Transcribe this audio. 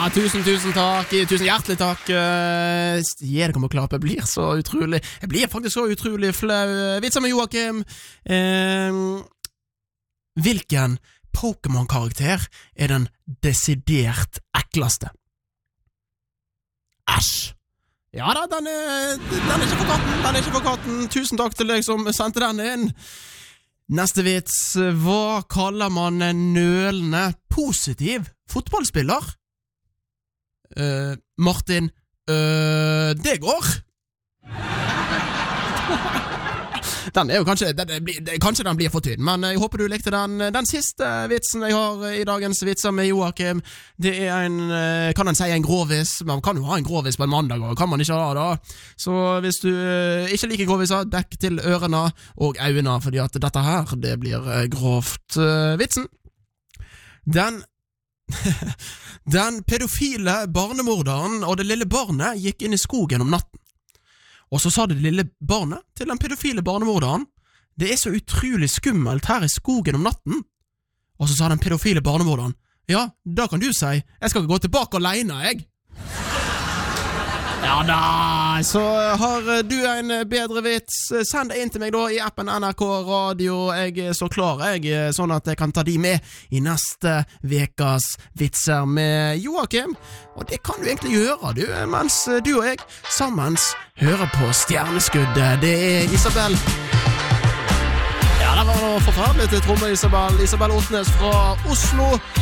tusen takk. Tusen hjertelig takk. Jeg kommer klart, jeg blir faktisk så utrolig flau. Vitser med Joakim. Hvilken Pokémon-karakter er den desidert ekleste? Æsj! Ja da, den er ikke for katten. Tusen takk til deg som sendte den inn. Neste vits. Hva kaller man en nølende positiv fotballspiller? Martin det går. Den er jo kanskje den blir for tynn, men jeg håper du likte den. Den siste vitsen jeg har i dagens vitser med Joakim, det er kan han si en grovis? Man kan jo ha en grovis på en mandag, og kan man ikke ha da. Så hvis du ikke liker groviser, dekk til ørene og øynene, fordi at dette her, det blir grovt. Vitsen. Den pedofile barnemorderen og det lille barnet gikk inn i skogen om natten. Og så sa det lille barnet til den pedofile barnemorderen: det er så utrolig skummelt her i skogen om natten. Og så sa den pedofile barnemorderen: ja, da kan du si, jeg skal gå tilbake alene, jeg. Ja da, så har du en bedre vits, send det inn til meg da i appen NRK Radio. Jeg er så klar, sånn at jeg kan ta de med i neste vekas vitser med Joakim. Og det kan du egentlig gjøre, du, mens du og jeg sammen hører på Stjerneskuddet. Det er Isabel. Ja, det var noe forferdelig til tromme Isabel Otnes fra Oslo.